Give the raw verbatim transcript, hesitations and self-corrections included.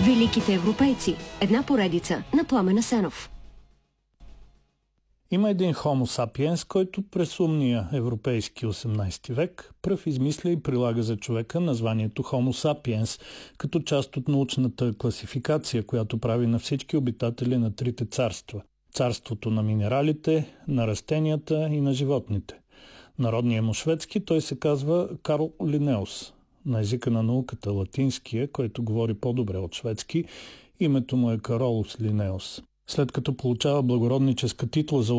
Великите европейци. Една поредица на Пламен Асенов. Има един Homo sapiens, който през умния европейски осемнайсети век пръв измисля и прилага за човека названието Homo sapiens, като част от научната класификация, която прави на всички обитатели на трите царства. Царството на минералите, на растенията и на животните. Народния му шведски той се казва Карл Линеус. На езика на науката латинския, който говори по-добре от шведски, името му е Каролус Линеус. След като получава благородническа титла за